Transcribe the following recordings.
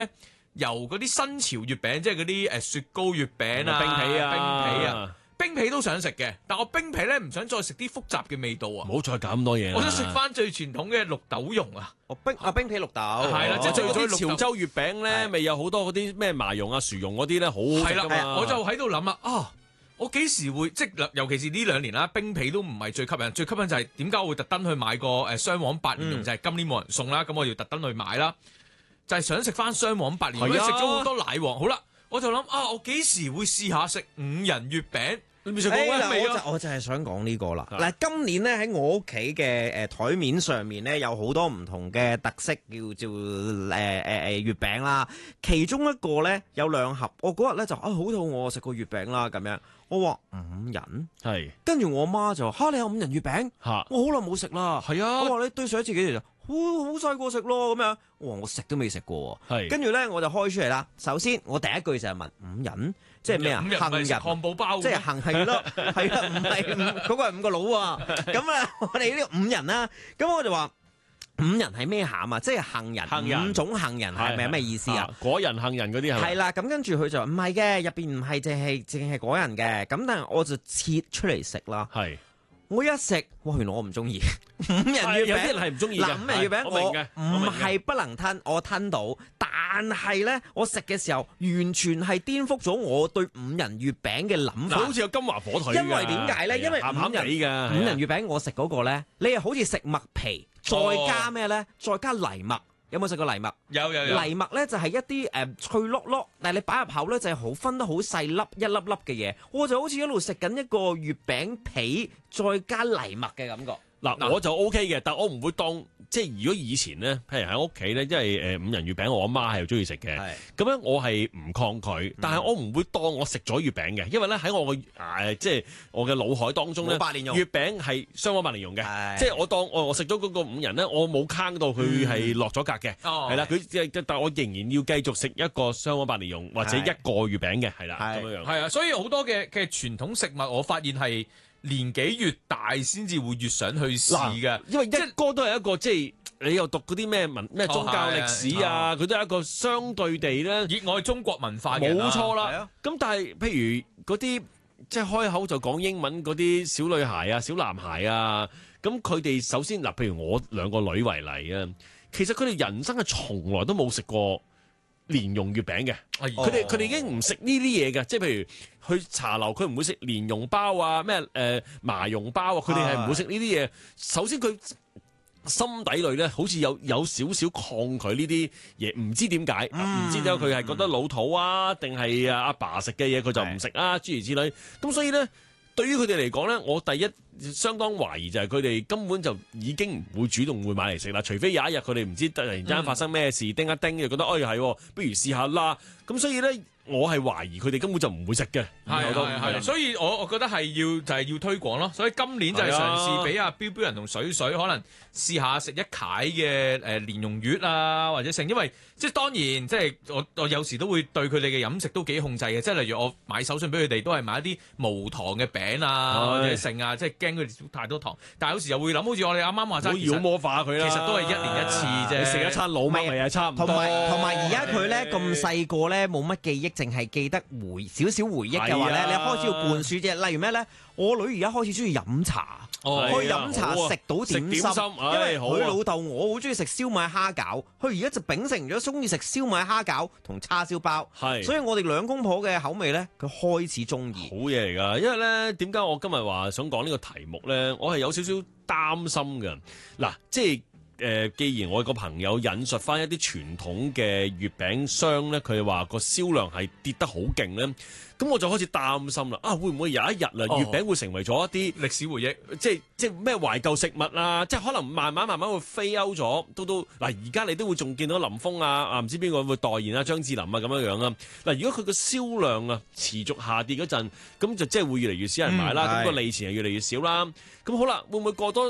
由嗰啲新潮月餅，即係嗰啲雪糕月餅啊、冰皮啊。冰皮都想食嘅，但我冰皮咧唔想再食啲複雜嘅味道啊！ 唔好再搞咁多嘢啦。 我想食翻最傳統嘅綠豆蓉啊！ 冰皮綠豆係啦，即係最潮州月餅咧，咪有好多嗰啲咩麻蓉啊、薯蓉嗰啲咧，好好食㗎嘛。 我就喺度諗啊，我幾時會即係尤其是呢2年啦，冰皮都唔係最吸引，最吸引就係點解我會特登去買個雙黃白蓮蓉，就係今年冇人送啦，咁我要特登去買啦，就係想食翻雙黃白蓮蓉，因為食咗好多奶黃。好啦，我就諗我幾時會試下食5仁月餅？你未食過咩？ 我就係想講呢個啦。嗱，今年咧喺我屋企嘅台面上面咧有好多唔同嘅特色叫做月餅啦。其中一個咧有2盒，我嗰日咧就好肚餓，食個月餅啦咁樣。我話5仁， 係。 跟住我媽就話你有5仁月餅？我好耐冇食啦。 係啊。 我話你對上一次幾時就好細個食咯咁樣。我話我食都未食過。係。跟住咧我就開出嚟啦。首先我第一句就係問5仁。即係咩啊？杏仁漢堡包， 即係係咯，係啦，唔係嗰個係5個佬啊！咁啊，我哋呢個5仁啦，咁我就話5仁係咩餡啊？即係杏仁5種杏仁係咪咩意思啊？ 果仁、杏仁嗰啲係咪？ 係啦，咁跟住佢就話唔係嘅，入邊唔係淨係果仁嘅，咁但係我就切出嚟食啦。係。我一食，哇！原來我唔中意5仁月餅， 有啲人係唔中意嘅。 嗱，5仁月餅我明嘅， 唔係不能吞，我吞到，但係咧，我食嘅時候完全係顛覆咗我對5仁月餅嘅諗法。 好似有金華火腿。 因為點解咧？因為5仁月餅我食嗰個咧，你係好似食麥皮，再加咩咧？再加藜麥。有冇食過藜麥？ 有。 藜麥咧就係一啲脆碌碌，但係你擺入口咧就係好分得好細粒一粒粒嘅嘢，我就好似一路食緊一個月餅皮再加藜麥嘅感覺。 嗱，我就 OK 嘅，但我唔會當即係如果以前咧，譬如喺屋企咧，因為5仁月餅我阿媽係中意食嘅，咁樣我係唔抗拒，但係我唔會當我食咗月餅嘅，因為咧喺我嘅即係我嘅腦海當中咧，月餅係雙黃白蓮蓉嘅，即係我當我食咗嗰個5仁咧，我冇坑到佢係落咗格嘅，係啦，但我仍然要繼續食一個雙黃白蓮蓉或者一個月餅嘅，係啦，咁樣樣。 係啊，所以好多嘅傳統食物，我發現係年紀越大先至會越想去試嘅， 因為一哥都係一個即係你又讀嗰啲咩宗教歷史啊，佢都係一個相對地咧熱愛中國文化嘅， 冇錯啦。咁但係譬如嗰啲即係開口就講英文嗰啲小女孩啊、小男孩啊，咁佢哋首先嗱，譬如我2個女為例啊，其實佢哋人生係從來都冇食過蓮蓉月餅嘅，佢哋已經唔食呢啲嘢嘅，即係譬如去茶樓，佢唔會食蓮蓉包啊，咩麻蓉包啊，佢哋係唔會食呢啲嘢。首先佢心底裏咧，好似有少少抗拒呢啲嘢，唔知點解，唔知點解佢係覺得老土啊，定係阿爸食嘅嘢佢就唔食啊，諸如此類。咁所以咧，對於佢哋嚟講咧，我第一相當懷疑就係佢哋根本就已經唔會主動會買嚟食啦，除非有一日佢哋唔知突然間發生咩事，叮一叮就覺得係，不如試下啦。咁所以咧，我係懷疑佢哋根本就唔會食嘅。 係，所以我覺得係要推廣咯。所以今年就係嘗試俾阿標標人同水水可能試下食一楷嘅蓮蓉月啊，或者剩，因為即係當然即係我有時都會對佢哋嘅飲食都幾控制嘅，即係例如我買手信俾佢哋都係買一啲無糖嘅餅啊，或者剩啊，即係驚佢哋少太多糖。但係有時又會諗，好似我哋啱啱話齋， 妖魔化佢啦， 其實都係1年1次啫， 你食一餐老麥咪係差唔多。 同埋而家佢咧咁細個咧冇乜記憶，淨係記得少少回憶嘅話咧，你開始要灌輸啫。例如咩咧？我女而家開始中意飲茶，去飲茶食到點心，因為佢老豆我好中意食燒賣蝦餃，佢而家就秉承咗中意食燒賣蝦餃同叉燒包，所以我哋兩公婆嘅口味咧，佢開始中意。 好嘢嚟㗎，因為咧點解我今日話想講呢個題目咧，我係有少少擔心㗎。嗱，即係。既然我個朋友引述翻一啲傳統嘅月餅商咧，佢哋話個銷量係跌得好勁咧，咁我就開始擔心啦。會唔會有一日月餅會成為咗一啲歷史回憶？ 即係咩懷舊食物啊？即係可能慢慢會飛歐咗，到嗱而家你都會仲見到林峰唔知邊個會代言張智霖咁樣啊。嗱，如果佢個銷量持續下跌嗰陣，咁就即係會越嚟越少人買啦，咁個利錢係越嚟越少啦。咁好啦，會唔會過多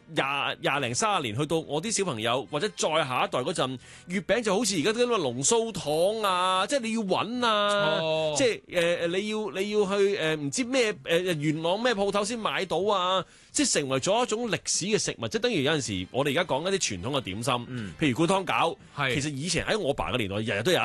廿零30年，去到我啲小朋友或者再下一代嗰陣，月餅就好似而家啲咁嘅龍鬚糖啊，即係你要揾啊，即係你要去唔知咩元朗咩鋪頭先買到啊，即係成為咗一種歷史嘅食物，即係等於有陣時我哋而家講一啲傳統嘅點心，譬如灌湯餃，其實以前喺我爸嘅年代日日都有